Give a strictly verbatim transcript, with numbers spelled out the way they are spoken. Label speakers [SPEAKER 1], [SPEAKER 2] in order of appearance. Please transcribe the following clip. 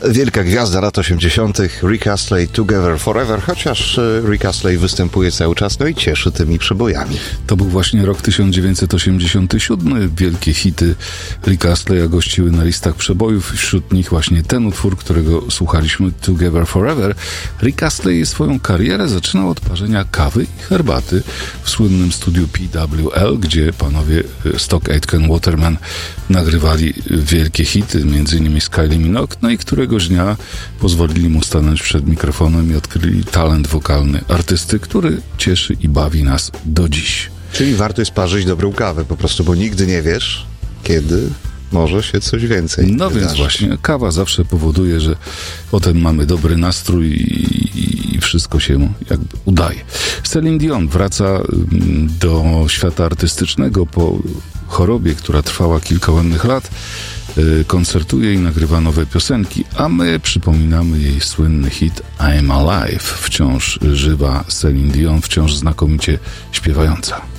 [SPEAKER 1] Wielka gwiazda lat osiemdziesiątych, Rick Astley, Together Forever, chociaż Rick Astley występuje cały czas, no i cieszy tymi przebojami.
[SPEAKER 2] To był właśnie rok tysiąc dziewięćset osiemdziesiąty siódmy. Wielkie hity Ricka Astleya gościły na listach przebojów. Wśród nich właśnie ten utwór, którego słuchaliśmy, Together Forever. Rick Astley swoją karierę zaczynał od parzenia kawy i herbaty w słynnym studiu P W L, gdzie panowie Stock Aitken Waterman nagrywali wielkie hity, między innymi z Kylie Minogue, no i któregoś dnia pozwolili mu stanąć przed mikrofonem i odkryli talent wokalny artysty, który cieszy i bawi nas do dziś.
[SPEAKER 1] Czyli warto jest parzyć dobrą kawę po prostu, bo nigdy nie wiesz, kiedy może się coś więcej
[SPEAKER 2] No
[SPEAKER 1] wydarzy.
[SPEAKER 2] Więc właśnie kawa zawsze powoduje, że potem mamy dobry nastrój i, i wszystko się jakby udaje. Celine Dion wraca do świata artystycznego po chorobie, która trwała kilka ładnych lat. Koncertuje i nagrywa nowe piosenki, a my przypominamy jej słynny hit I'm Alive. Wciąż żywa Celine Dion, wciąż znakomicie śpiewająca.